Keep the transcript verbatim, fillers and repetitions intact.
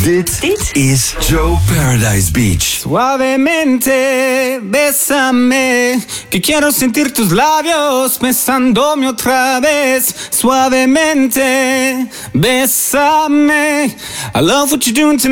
Dit, Dit is Joe Paradise Beach. Suavemente, bésame, que quiero sentir tus labios besándome otra vez. Suavemente, bésame, I love what you're doing to me.